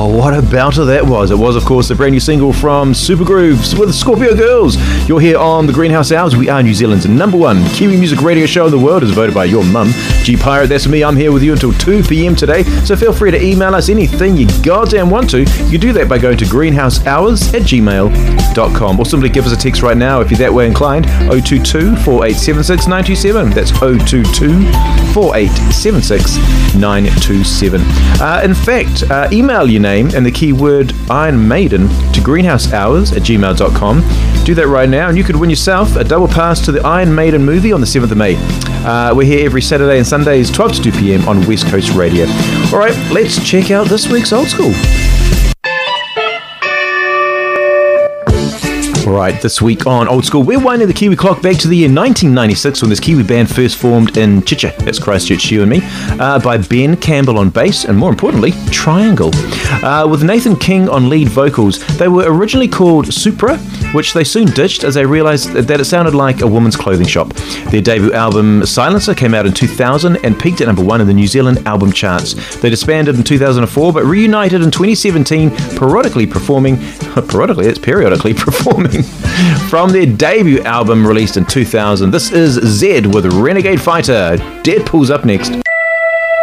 Oh, what a belter that was. It was, of course, the brand new single from Supergrooves with Scorpio Girls. You're here on the Greenhouse Hours. We are New Zealand's #1 Kiwi music radio show in the world, as voted by your mum, G Pirate. That's me. I'm here with you until 2 p.m. today. So feel free to email us anything you goddamn want to. You can do that by going to greenhousehours@gmail.com, or simply give us a text right now if you're that way inclined. 022 4876 927. That's 022 4876 927. In fact, email your name and the keyword Iron Maiden to greenhousehours@gmail.com. Do that right now and you could win yourself a double pass to the Iron Maiden movie on the 7th of May. We're here every Saturday and Sundays 12 to 2 p.m. on West Coast Radio. Alright, let's check out this week's Old School. Alright, this week on Old School, we're winding the Kiwi clock back to the year 1996 when this Kiwi band first formed in Chicha, that's Christchurch, you and me, by Ben Campbell on bass and, more importantly, Triangle. With Nathan King on lead vocals, they were originally called Supra, which they soon ditched as they realised that it sounded like a woman's clothing shop. Their debut album, Silencer, came out in 2000 and peaked at #1 in the New Zealand album charts. They disbanded in 2004 but reunited in 2017, periodically performing from their debut album released in 2000. This is Zed with Renegade Fighter. Deadpool's up next.